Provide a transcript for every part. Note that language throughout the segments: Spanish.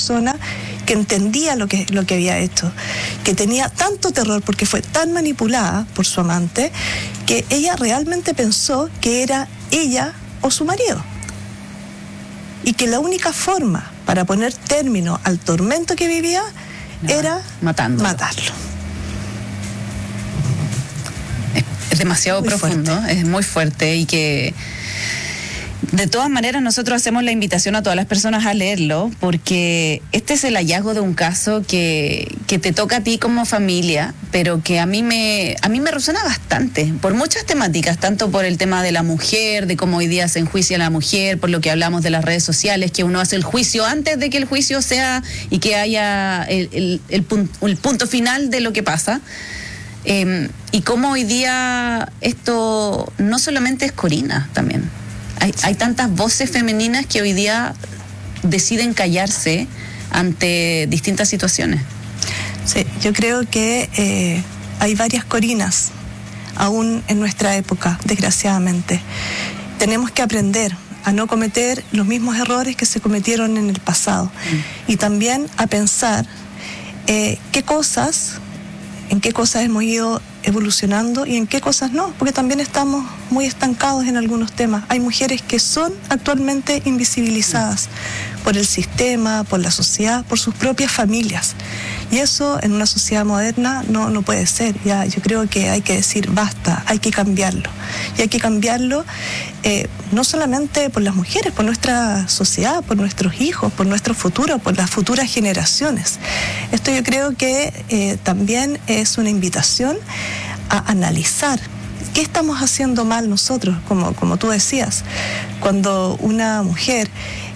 persona que entendía lo que había hecho, que tenía tanto terror porque fue tan manipulada por su amante, que ella realmente pensó que era ella o su marido. Y que la única forma para poner término al tormento que vivía era matarlo. Es demasiado muy profundo, fuerte. Es muy fuerte y que de todas maneras nosotros hacemos la invitación a todas las personas a leerlo, porque este es el hallazgo de un caso que te toca a ti como familia, pero que a mí me resuena bastante por muchas temáticas, tanto por el tema de la mujer, de cómo hoy día se enjuicia a la mujer, por lo que hablamos de las redes sociales, que uno hace el juicio antes de que el juicio sea y que haya el punto final de lo que pasa. Y cómo hoy día esto no solamente es Corina, también. Hay tantas voces femeninas que hoy día deciden callarse ante distintas situaciones. Sí, yo creo que hay varias Corinas aún en nuestra época, desgraciadamente. Tenemos que aprender a no cometer los mismos errores que se cometieron en el pasado y también a pensar en qué cosas hemos ido evolucionando y en qué cosas no, porque también estamos muy estancados en algunos temas. Hay mujeres que son actualmente invisibilizadas por el sistema, por la sociedad, por sus propias familias. Y eso en una sociedad moderna no puede ser. Ya, yo creo que hay que decir basta, hay que cambiarlo. Y hay que cambiarlo no solamente por las mujeres, por nuestra sociedad, por nuestros hijos, por nuestro futuro, por las futuras generaciones. Esto yo creo que también es una invitación a analizar qué estamos haciendo mal nosotros, como tú decías. Cuando una mujer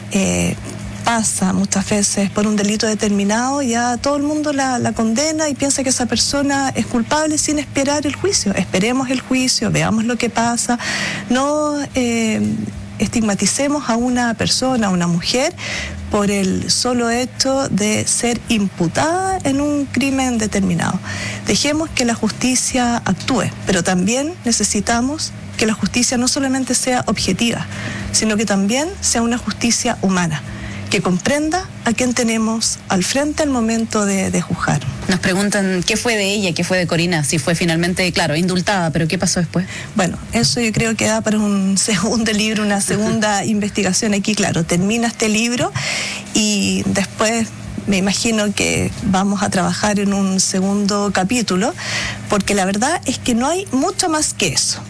pasa muchas veces por un delito determinado, ya todo el mundo la condena y piensa que esa persona es culpable sin esperar el juicio. Esperemos el juicio, veamos lo que pasa, no estigmaticemos a una persona, a una mujer, por el solo hecho de ser imputada en un crimen determinado. Dejemos que la justicia actúe, pero también necesitamos que la justicia no solamente sea objetiva, sino que también sea una justicia humana, que comprenda a quién tenemos al frente al momento de juzgar. Nos preguntan qué fue de ella, qué fue de Corina, si fue finalmente, claro, indultada, pero ¿qué pasó después? Bueno, eso yo creo que da para un segundo libro, una segunda investigación. Aquí, claro, termina este libro y después me imagino que vamos a trabajar en un segundo capítulo, porque la verdad es que no hay mucho más que eso.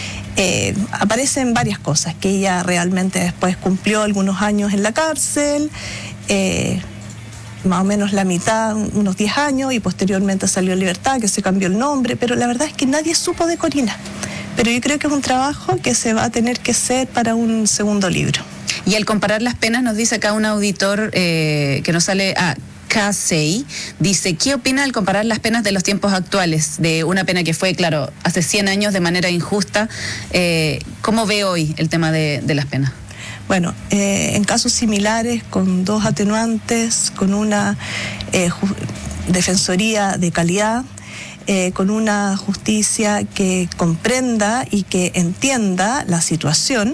Aparecen varias cosas, que ella realmente después cumplió algunos años en la cárcel, más o menos la mitad, unos 10 años, y posteriormente salió en libertad, que se cambió el nombre, pero la verdad es que nadie supo de Corina. Pero yo creo que es un trabajo que se va a tener que hacer para un segundo libro. Y al comparar las penas, nos dice acá un auditor que nos sale... Casey dice, ¿qué opina al comparar las penas de los tiempos actuales? De una pena que fue, claro, hace 100 años de manera injusta. ¿Cómo ve hoy el tema de las penas? Bueno, en casos similares, con dos atenuantes, con una defensoría de calidad, con una justicia que comprenda y que entienda la situación,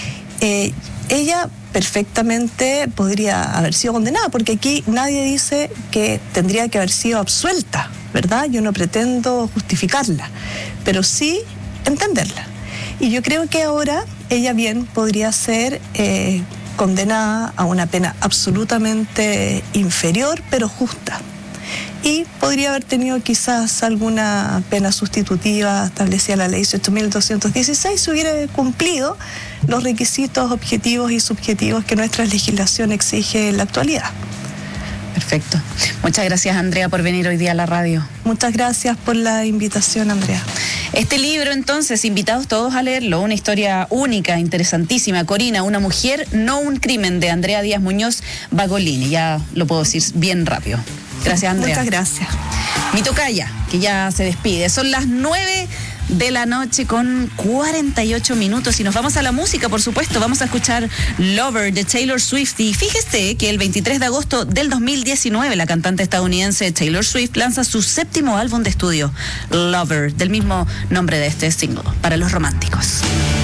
ella perfectamente podría haber sido condenada, porque aquí nadie dice que tendría que haber sido absuelta, ¿verdad? Yo no pretendo justificarla, pero sí entenderla. Y yo creo que ahora ella bien podría ser condenada a una pena absolutamente inferior, pero justa. Y podría haber tenido quizás alguna pena sustitutiva establecida en la ley 18.216 si hubiera cumplido los requisitos objetivos y subjetivos que nuestra legislación exige en la actualidad. Perfecto. Muchas gracias, Andrea, por venir hoy día a la radio. Muchas gracias por la invitación, Andrea. Este libro, entonces, invitados todos a leerlo, una historia única, interesantísima. Corina, una mujer, no un crimen, de Andrea Díaz Muñoz Bagolini. Ya lo puedo decir bien rápido. Gracias, Andrea. Muchas gracias. Mi tocaya, que ya se despide. Son las 9 de la noche con 48 minutos y nos vamos a la música, por supuesto. Vamos a escuchar Lover de Taylor Swift. Y fíjese que el 23 de agosto del 2019 la cantante estadounidense Taylor Swift lanza su 7º álbum de estudio, Lover, del mismo nombre de este single, para los románticos.